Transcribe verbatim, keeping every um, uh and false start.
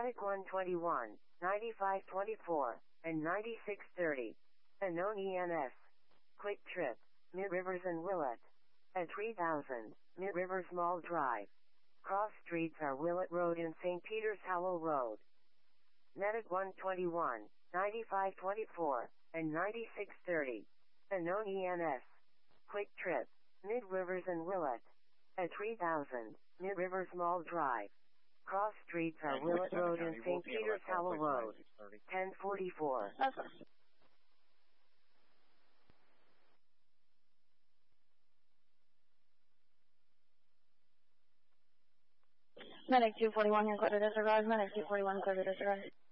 Medic one twenty-one, ninety-five twenty-four, and ninety-six thirty. Unknown E N S. Quick Trip, Mid Rivers and Willett. At three thousand, Mid Rivers Mall Drive. Cross streets are Willett Road and Saint Peter's Howell Road. Medic one twenty-one, ninety-five twenty-four, and ninety-six thirty. Unknown E N S. Quick Trip, Mid Rivers and Willett. At three thousand, Mid Rivers Mall Drive. Cross streets are And Willett Road County, and Saint Peter's Howell Road. ten forty-four. Okay. Medic two forty-one, here, clear to disregard. Medic two forty-one, clear to disregard.